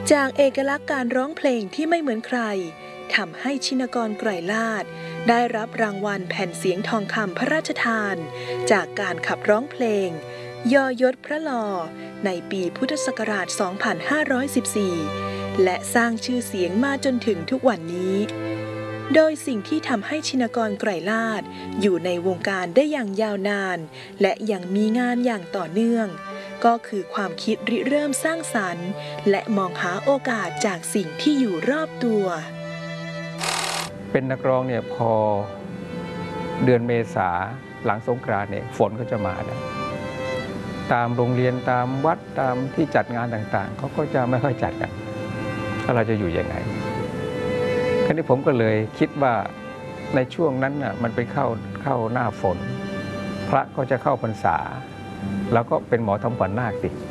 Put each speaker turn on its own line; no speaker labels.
จากเอกลักษณ์การร้องเพลงที่ไม่เหมือนใครทำให้ชินกร ไกรลาภได้รับรางวัลแผ่นเสียงทองคำพระราชทานจากการขับร้องเพลงยอยศพระหล่อในปีพุทธศักราช 2514 และสร้างชื่อเสียงมาจนถึงทุกวันนี้ โดยสิ่งที่ทำให้ชินกร ไกรลาภอยู่ในวงการได้อย่างยาวนานและยังมีงานอย่างต่อเนื่องก็คือความคิดริเริ่มสร้างสรรค์และมองหาโอกาสจากสิ่งที่อยู่รอบตัว
เป็นนักร้องเนี่ยพอเดือนเมษาหลังสงกรานต์เนี่ยฝนก็จะมาแล้วตามโรงเรียนตามวัดตามที่จัดงานต่างๆเขาก็จะไม่ค่อยจัดกันแล้วเราจะอยู่ยังไงคราวนี้ผมก็เลยคิดว่าในช่วงนั้นน่ะมันไปเข้าหน้าฝนพระก็จะเข้าพรรษาแล้วก็เป็นหมอทำขวัญนาคสิ